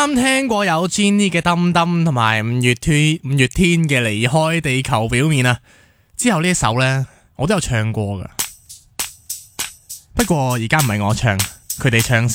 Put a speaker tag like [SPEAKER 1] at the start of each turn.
[SPEAKER 1] 啱聽過有 Jenny 嘅《氹氹》同埋五月天嘅離開地球表面啊，之後呢一首呢，我都有唱過噶，不過而家唔係我唱，佢哋唱。